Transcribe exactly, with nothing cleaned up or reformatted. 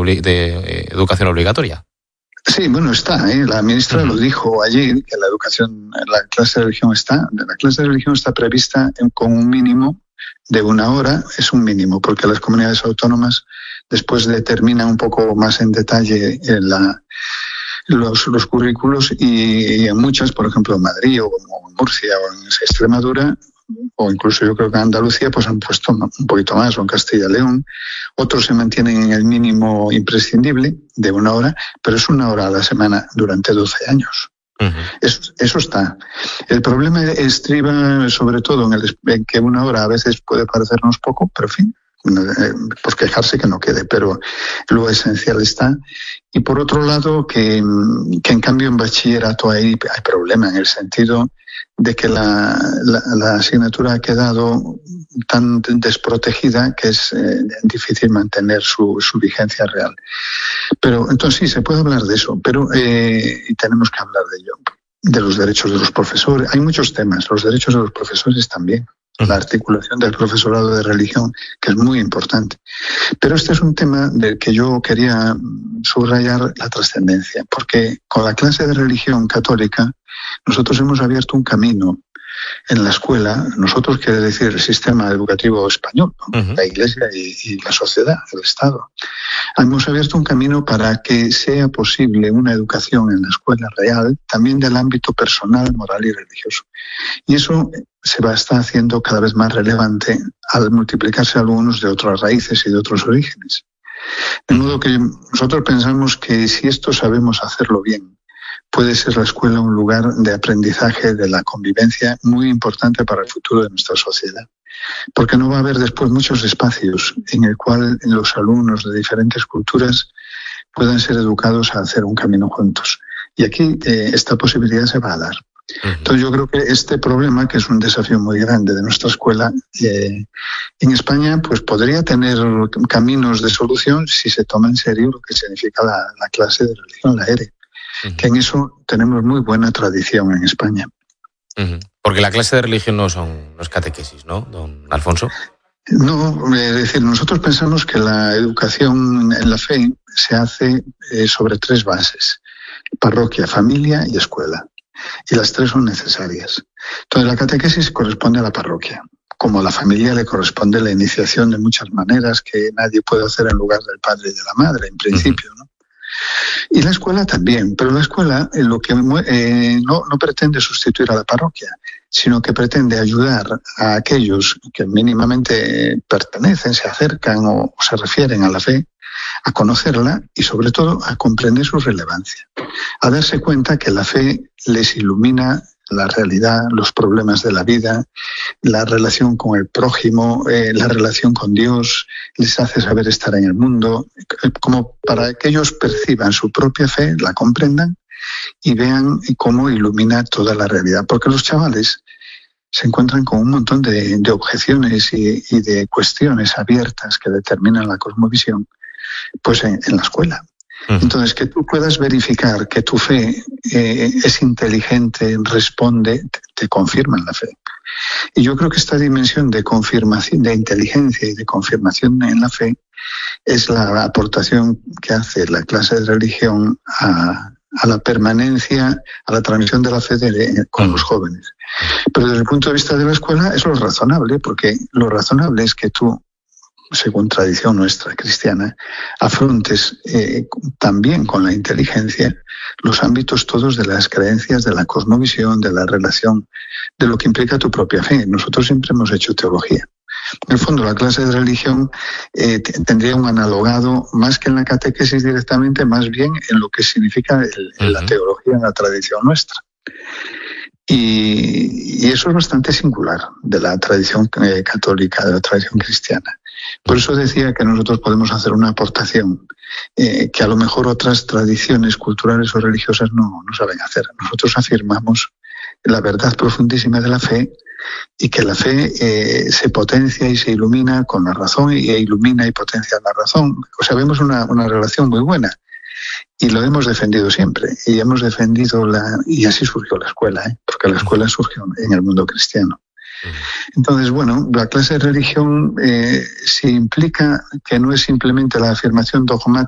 obli- de eh, educación obligatoria. Sí, bueno, está, ¿eh? La ministra uh-huh. lo dijo allí, que la educación, la clase de religión está, la clase de religión está prevista en, con un mínimo de una hora, es un mínimo, porque las comunidades autónomas después determinan un poco más en detalle en la, los, los currículos y, y en muchas, por ejemplo en Madrid o en Murcia o en Extremadura, o incluso yo creo que en Andalucía, pues han puesto un poquito más, o en Castilla y León. Otros se mantienen en el mínimo imprescindible de una hora, pero es una hora a la semana durante doce años. Uh-huh. Eso, eso está. El problema estriba sobre todo en, el, en que una hora a veces puede parecernos poco, pero en fin, pues quejarse que no quede, pero lo esencial está. Y por otro lado, que, que en cambio en bachillerato hay, hay problema en el sentido de que la, la, la asignatura ha quedado tan desprotegida que es eh, difícil mantener su, su vigencia real. Pero entonces sí, se puede hablar de eso, pero eh, y tenemos que hablar de ello, de los derechos de los profesores. Hay muchos temas, los derechos de los profesores también. La articulación del profesorado de religión, que es muy importante. Pero este es un tema del que yo quería subrayar la trascendencia, porque con la clase de religión católica nosotros hemos abierto un camino en la escuela, nosotros quiere decir el sistema educativo español, ¿no? Uh-huh. La Iglesia y, y la sociedad, el Estado. Hemos abierto un camino para que sea posible una educación en la escuela real, también del ámbito personal, moral y religioso. Y eso se va a estar haciendo cada vez más relevante al multiplicarse alumnos de otras raíces y de otros orígenes. De modo que nosotros pensamos que si esto sabemos hacerlo bien, puede ser la escuela un lugar de aprendizaje de la convivencia muy importante para el futuro de nuestra sociedad. Porque no va a haber después muchos espacios en el cual los alumnos de diferentes culturas puedan ser educados a hacer un camino juntos. Y aquí eh, esta posibilidad se va a dar. Entonces yo creo que este problema, que es un desafío muy grande de nuestra escuela, eh, en España pues podría tener caminos de solución si se toma en serio lo que significa la, la clase de religión, la E R E. Uh-huh. Que en eso tenemos muy buena tradición en España. Uh-huh. Porque la clase de religión no son los catequesis, ¿no, don Alfonso? No, es decir, nosotros pensamos que la educación en la fe se hace eh, sobre tres bases: parroquia, familia y escuela. Y las tres son necesarias. Entonces la catequesis corresponde a la parroquia. Como a la familia le corresponde la iniciación de muchas maneras que nadie puede hacer en lugar del padre y de la madre, en principio, ¿no? Y la escuela también, pero la escuela eh, lo que eh, no, no pretende sustituir a la parroquia, sino que pretende ayudar a aquellos que mínimamente pertenecen, se acercan o, o se refieren a la fe, a conocerla y sobre todo a comprender su relevancia, a darse cuenta que la fe les ilumina la realidad, los problemas de la vida, la relación con el prójimo, eh, la relación con Dios, les hace saber estar en el mundo, como para que ellos perciban su propia fe, la comprendan y vean cómo ilumina toda la realidad. Porque los chavales se encuentran con un montón de, de objeciones y, y de cuestiones abiertas que determinan la cosmovisión, pues en, en la escuela. Entonces, que tú puedas verificar que tu fe eh, es inteligente, responde, te, te confirma en la fe. Y yo creo que esta dimensión de confirmación, de inteligencia y de confirmación en la fe es la aportación que hace la clase de religión a, a la permanencia, a la transmisión de la fe de, con los jóvenes. Pero desde el punto de vista de la escuela es lo razonable, porque lo razonable es que tú, según tradición nuestra cristiana, afrontes eh, también con la inteligencia los ámbitos todos de las creencias, de la cosmovisión, de la relación, de lo que implica tu propia fe. Nosotros siempre hemos hecho teología. En el fondo, la clase de religión eh, tendría un analogado, más que en la catequesis directamente, más bien en lo que significa el, uh-huh. la teología en la tradición nuestra. Y, y eso es bastante singular de la tradición eh, católica, de la tradición cristiana. Por eso decía que nosotros podemos hacer una aportación eh, que a lo mejor otras tradiciones culturales o religiosas no, no saben hacer. Nosotros afirmamos la verdad profundísima de la fe y que la fe eh, se potencia y se ilumina con la razón y e ilumina y potencia la razón. O sea, vemos una, una relación muy buena. Y lo hemos defendido siempre, y hemos defendido la, y así surgió la escuela, ¿eh? Porque la escuela surgió en el mundo cristiano. Entonces, bueno, la clase de religión eh, sí implica que no es simplemente la afirmación dogmática